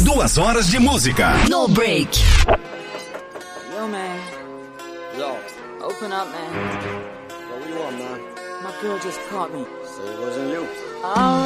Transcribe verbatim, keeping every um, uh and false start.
Duas horas de música. No break. Yo, man. Yo. Open up, man. What do you want, man? My girl just caught me. Say it wasn't you. Oh.